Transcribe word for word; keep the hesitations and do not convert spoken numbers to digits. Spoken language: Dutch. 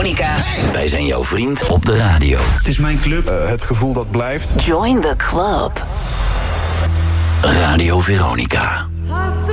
Veronica. Hey. Wij zijn jouw vriend op de radio. Het is mijn club, uh, het gevoel dat blijft. Join the club. Radio Veronica.